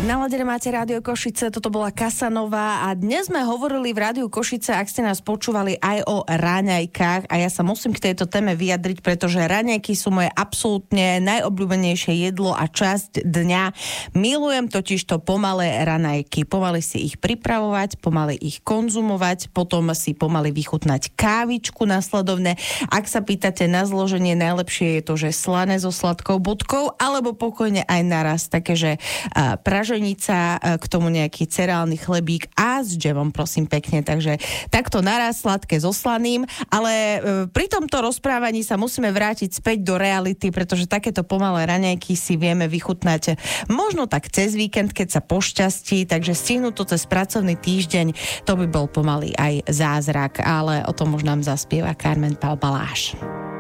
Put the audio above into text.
Naladené máte Rádio Košice, toto bola Casanova a dnes sme hovorili v Rádiu Košice, ak ste nás počúvali, aj o raňajkách a ja sa musím k tejto téme vyjadriť, pretože raňajky sú moje absolútne najobľúbenejšie jedlo a časť dňa. Milujem totižto pomalé raňajky, pomaly si ich pripravovať, pomaly ich konzumovať, potom si pomaly vychutnať kávičku nasledovne. Ak sa pýtate na zloženie, najlepšie je to, že slané so sladkou bodkou, alebo pokojne aj naraz, také, že praženica, k tomu nejaký cereálny chlebík a s džemom, prosím pekne. Takže takto naraz sladké so slaným, ale pri tomto rozprávaní sa musíme vrátiť späť do reality, pretože takéto pomalé raňajky si vieme vychutnať možno tak cez víkend, keď sa pošťastí, takže stihnúť to cez pracovný týždeň, to by bol pomaly aj zázrak, ale o tom už nám zaspieva Carmen Pal Baláš.